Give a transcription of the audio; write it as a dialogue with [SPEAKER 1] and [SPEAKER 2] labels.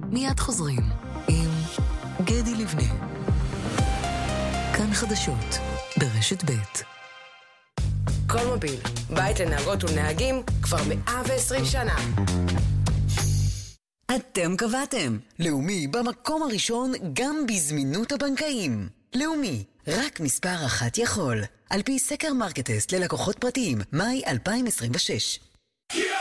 [SPEAKER 1] מיד חוזרים עם גדי לבנה. כאן חדשות ברשת ב'.
[SPEAKER 2] כל מוביל, בית לנהגות ולנהגים כבר 120 שנה.
[SPEAKER 3] אתם קבעתם. לאומי במקום הראשון גם בזמינות הבנקאים. לאומי, רק מספר אחת יכול. על פי סקר מרקטסט ללקוחות פרטיים, מאי 2026.